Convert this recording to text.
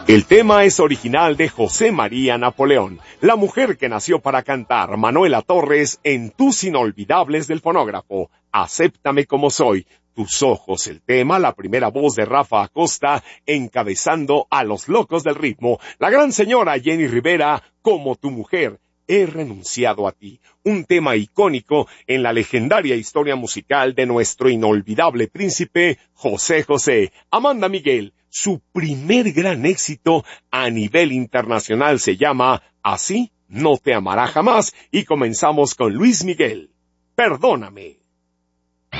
El tema es original de José María Napoleón, la mujer que nació para cantar, Manuela Torres, en Tus Inolvidables del Fonógrafo, Acéptame como soy, Tus ojos, el tema, la primera voz de Rafa Acosta, encabezando a Los Locos del Ritmo, la gran señora Jenny Rivera, Como tu mujer, He renunciado a ti, un tema icónico en la legendaria historia musical de nuestro inolvidable príncipe José José. Amanda Miguel, su primer gran éxito a nivel internacional se llama Así no te amará jamás, y comenzamos con Luis Miguel, Perdóname.